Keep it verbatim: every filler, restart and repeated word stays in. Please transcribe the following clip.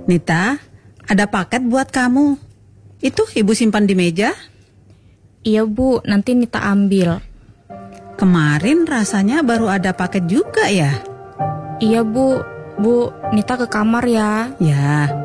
Nita, ada paket buat kamu. Itu ibu simpan di meja? Iya Bu, nanti Nita ambil. Kemarin rasanya baru ada paket juga ya? Iya Bu, Bu, Nita ke kamar ya. Ya,